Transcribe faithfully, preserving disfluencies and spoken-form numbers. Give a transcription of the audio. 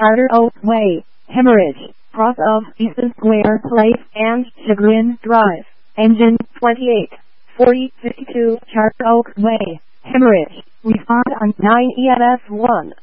Charter Oak Way, Hemorrhage, cross of Easton Square Place and Chagrin Drive. Engine twenty-eight forty fifty-two Charter Oak Way, Hemorrhage. Respond on nine E M S one.